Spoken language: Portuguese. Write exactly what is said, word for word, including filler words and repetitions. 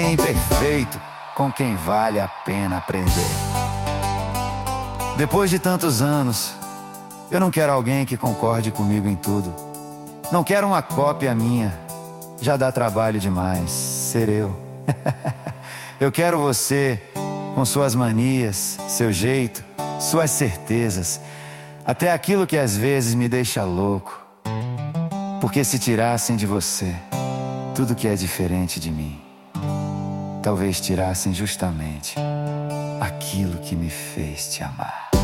Imperfeito com quem vale a pena aprender. Depois de tantos anos, eu não quero alguém que concorde comigo em tudo. Não quero uma cópia minha, já dá trabalho demais ser eu. Eu quero você com suas manias, seu jeito, suas certezas, até aquilo que às vezes me deixa louco. Porque se tirassem de você tudo que é diferente de mim, talvez tirassem justamente aquilo que me fez te amar.